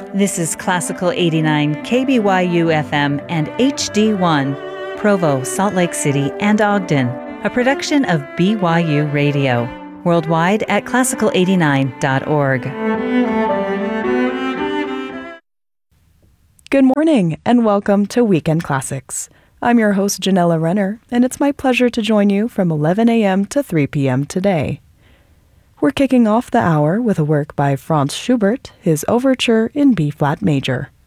This is Classical 89 KBYU FM and HD1, Provo, Salt Lake City, and Ogden, a production of BYU Radio, worldwide at classical89.org. Good morning and welcome to Weekend Classics. I'm your host, Janella Renner, and it's my pleasure to join you from 11 a.m. to 3 p.m. today. We're kicking off the hour with a work by Franz Schubert, his Overture in B-flat major.